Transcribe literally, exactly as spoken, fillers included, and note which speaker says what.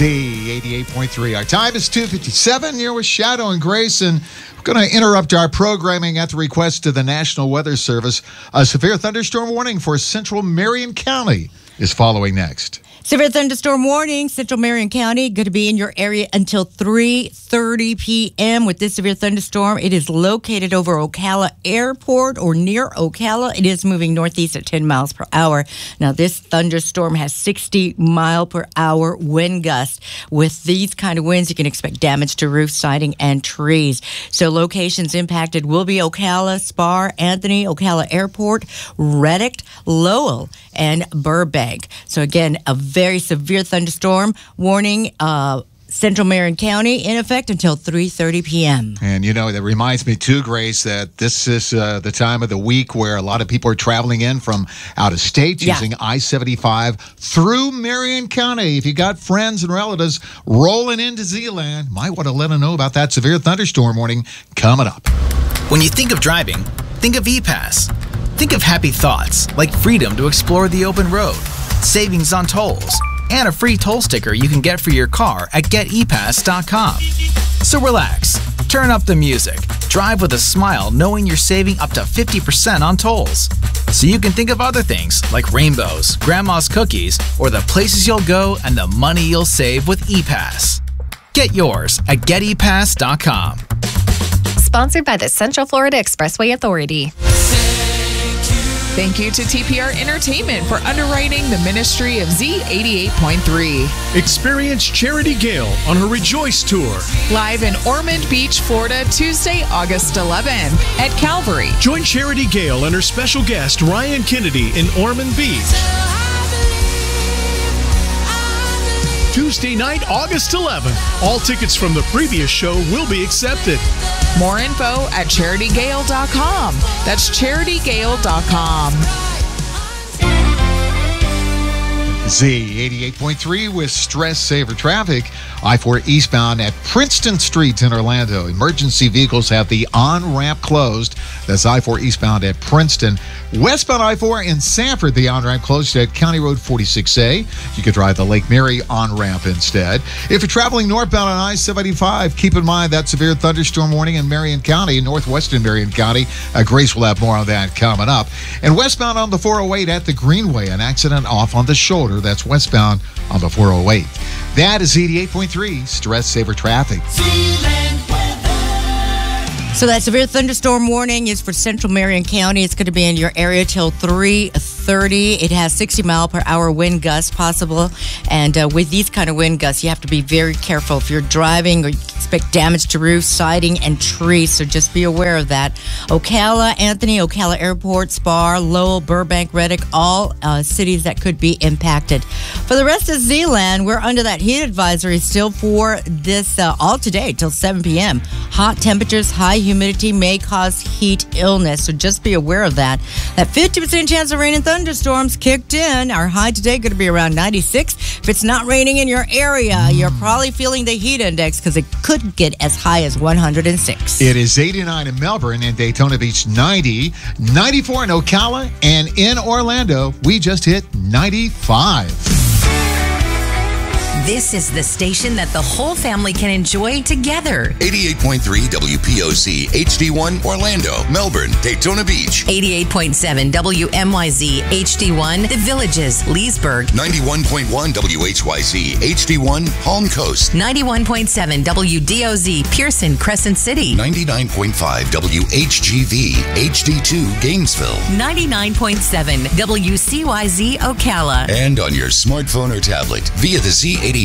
Speaker 1: Z eighty-eight point three. Our time is two fifty-seven. Here with Shadow and Grace, and we're going to interrupt our programming at the request of the National Weather Service. A severe thunderstorm warning for central Marion County is following next.
Speaker 2: Severe thunderstorm warning, Central Marion County, going to be in your area until three thirty p.m. with this severe thunderstorm. It is located over Ocala Airport or near Ocala. It is moving northeast at ten miles per hour. Now, this thunderstorm has sixty mile per hour wind gusts. With these kind of winds, you can expect damage to roof siding and trees. So locations impacted will be Ocala, Spar, Anthony, Ocala Airport, Reddick, Lowell, and Burbank. So again, a very severe thunderstorm warning, uh, Central Marion County in effect until three thirty p.m.
Speaker 1: And, you know, that reminds me, too, Grace, that this is uh, the time of the week where a lot of people are traveling in from out of state
Speaker 2: Yeah.
Speaker 1: using I seventy-five through Marion County. If you got friends and relatives rolling into Z-Land, might want to let them know about that severe thunderstorm warning coming up.
Speaker 3: When you think of driving, think of E-Pass. Think of happy thoughts like freedom to explore the open road, savings on tolls, and a free toll sticker you can get for your car at get e pass dot com. So relax, turn up the music, drive with a smile knowing you're saving up to fifty percent on tolls. So you can think of other things like rainbows, grandma's cookies, or the places you'll go and the money you'll save with E-Pass. Get yours at get e pass dot com.
Speaker 4: Sponsored by the Central Florida Expressway Authority.
Speaker 5: Thank you to T P R Entertainment for underwriting the ministry of Z eighty-eight point three.
Speaker 6: Experience Charity Gale on her Rejoice Tour.
Speaker 5: Live in Ormond Beach, Florida, Tuesday, August eleventh at Calvary.
Speaker 6: Join Charity Gale and her special guest, Ryan Kennedy, in Ormond Beach. Tuesday night, August eleventh. All tickets from the previous show will be accepted.
Speaker 5: More info at charity gale dot com. That's charity gale dot com.
Speaker 1: Z eighty-eight point three with Stress Saver Traffic. I four eastbound at Princeton Street in Orlando. Emergency vehicles have the on-ramp closed. That's I four eastbound at Princeton. Westbound I four in Sanford, the on-ramp closed at County Road forty-six A. You could drive the Lake Mary on-ramp instead. If you're traveling northbound on I seventy-five, keep in mind that severe thunderstorm warning in Marion County, northwestern Marion County. Uh, Grace will have more on that coming up. And westbound on the four oh eight at the Greenway, an accident off on the shoulder. That's westbound on the four oh eight. That is eighty-eight point three Stress Saver Traffic.
Speaker 2: So that severe thunderstorm warning is for Central Marion County. It's going to be in your area till three thirty. It has sixty mile per hour wind gusts possible. And uh, with these kind of wind gusts, you have to be very careful if you're driving or you expect damage to roofs, siding, and trees. So just be aware of that. Ocala, Anthony, Ocala Airport, Spar, Lowell, Burbank, Reddick, all uh, cities that could be impacted. For the rest of Z-Land, we're under that heat advisory still for this uh, all today till seven p.m. Hot temperatures, high humidity may cause heat illness, so just be aware of that. That fifty percent chance of rain and thunderstorms kicked in. Our high today going to be around ninety-six. If it's not raining in your area, you're probably feeling the heat index because it could get as high as one hundred six.
Speaker 1: It is eighty-nine in Melbourne and Daytona Beach, ninety, ninety-four in Ocala, and in Orlando, we just hit ninety-five.
Speaker 7: This is the station that the whole family can enjoy together.
Speaker 8: eighty-eight point three W P O C H D one Orlando, Melbourne, Daytona Beach.
Speaker 7: eighty-eight point seven W M Y Z H D one The Villages, Leesburg.
Speaker 8: ninety-one point one W H Y Z H D one Palm Coast.
Speaker 7: ninety-one point seven W D O Z Pearson, Crescent City.
Speaker 8: ninety-nine point five W H G V H D two Gainesville.
Speaker 7: ninety-nine point seven W C Y Z Ocala.
Speaker 8: And on your smartphone or tablet via the Z eighty